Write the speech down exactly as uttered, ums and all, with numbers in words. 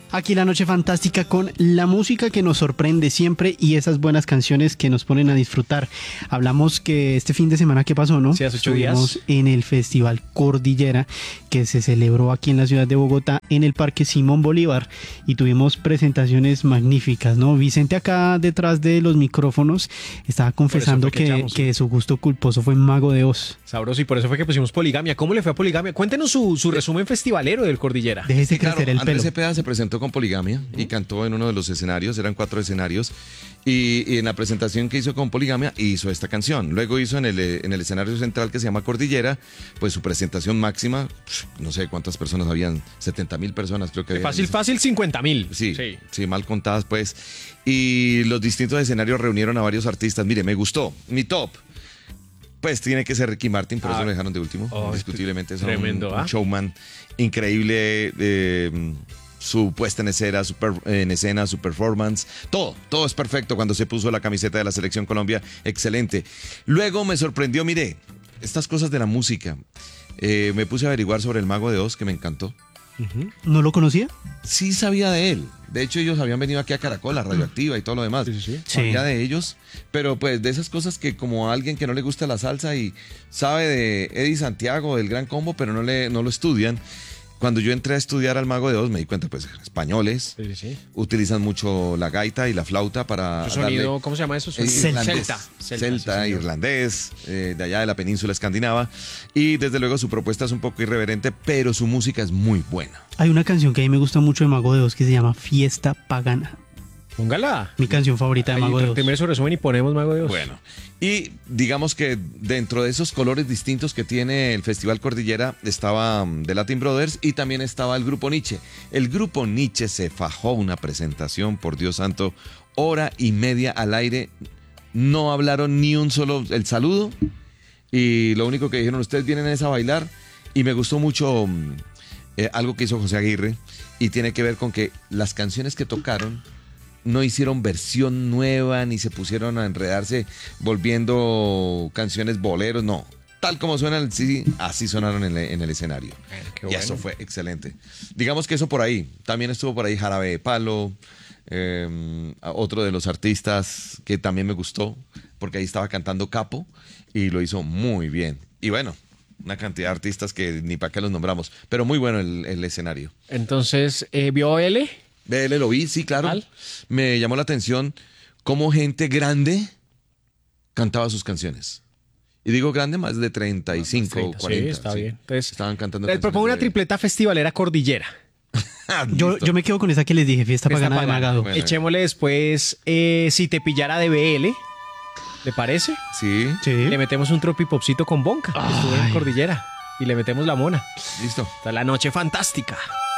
Aquí la noche fantástica con la música que nos sorprende siempre y esas buenas canciones que nos ponen a disfrutar. Hablamos que este fin de semana que pasó, ¿no? Sí, hace ocho días. Estuvimos en el Festival Cordillera que se celebró aquí en la ciudad de Bogotá en el Parque Simón Bolívar y tuvimos presentaciones magníficas, ¿no? Vicente acá detrás de los micrófonos estaba confesando que que, echamos. que su gusto culposo fue Mago de Oz. Sabroso, y por eso fue que pusimos Poligamia. ¿Cómo le fue a Poligamia? Cuéntenos su, su resumen festivalero del Cordillera. Déjese Sí, claro, crecer el Andrés pelo. Cepeda se presentó con Poligamia y cantó en uno de los escenarios, eran cuatro escenarios, y, y en la presentación que hizo con Poligamia hizo esta canción. Luego hizo en el, eh, en el escenario central que se llama Cordillera, pues su presentación máxima, no sé cuántas personas habían, setenta mil personas creo que había. Fácil, fácil, cincuenta mil. Sí, sí, mal contadas pues. Y los distintos escenarios reunieron a varios artistas. Mire, me gustó. Mi top, pues tiene que ser Ricky Martin, por Ah. eso lo dejaron de último. Oh, Indiscutiblemente es un, tremendo, un ¿ah? showman increíble. eh, su puesta en escena, su, per- en escena, su performance, todo, todo es perfecto cuando se puso la camiseta de la Selección Colombia, excelente. Luego me sorprendió, mire, estas cosas de la música. Eh, me puse a averiguar sobre el Mago de Oz, que me encantó. ¿No lo conocía? Sí sabía de él. De hecho, ellos habían venido aquí a Caracol, a Radioactiva y todo lo demás. Sí, sí, sí. Sabía Sí. de ellos, pero pues de esas cosas que como a alguien que no le gusta la salsa y sabe de Eddie Santiago, del Gran Combo, pero no, le, no lo estudian. Cuando yo entré a estudiar al Mago de Oz me di cuenta, pues, españoles Sí, sí, sí. utilizan mucho la gaita y la flauta para Su sonido, darle- ¿cómo se llama eso? es Sonido- irlandés. Celta. Celta, sí, señor. irlandés, eh, de allá de la península escandinava. Y desde luego su propuesta es un poco irreverente, pero su música es muy buena. Hay una canción que a mí me gusta mucho de Mago de Oz que se llama Fiesta Pagana. Póngala. Mi canción favorita de Ahí, Mago de Oz. primero su resumen y ponemos Mago de Oz. Bueno, y digamos que dentro de esos colores distintos que tiene el Festival Cordillera estaba um, The Latin Brothers y también estaba el Grupo Nietzsche. El Grupo Nietzsche se fajó una presentación, por Dios santo, hora y media al aire. No hablaron ni un solo, el saludo, y lo único que dijeron, ustedes vienen es a bailar, y me gustó mucho um, eh, algo que hizo José Aguirre, y tiene que ver con que las canciones que tocaron no hicieron versión nueva ni se pusieron a enredarse volviendo canciones boleros, no. Tal como suenan, sí, así sonaron en, el- en el escenario. Bueno, qué Y bueno. eso fue excelente. Digamos que eso por ahí. También estuvo por ahí Jarabe de Palo, eh, otro de los artistas que también me gustó, porque ahí estaba cantando Capo y lo hizo muy bien. Y bueno, una cantidad de artistas que ni para qué los nombramos, pero muy bueno el, el escenario. Entonces, eh, ¿vio L? B L lo vi, sí, claro. ¿Tal? Me llamó la atención cómo gente grande cantaba sus canciones. Y digo grande, más de treinta y cinco, treinta, sí, cuarenta. está bien. Entonces, estaban cantando. Les canciones propongo una de- tripleta festivalera Cordillera. Ah, Yo, listo. yo me quedo con esa que les dije, Fiesta, Fiesta Pagana de Pagana. Magado. Bueno. Echémosle después eh, Si te pillara de B L. ¿Le parece? Sí, Sí. Le metemos un tropipopcito con Bonca, que estuvo en Ay. Cordillera. Y le metemos la mona. listo. Hasta la noche fantástica.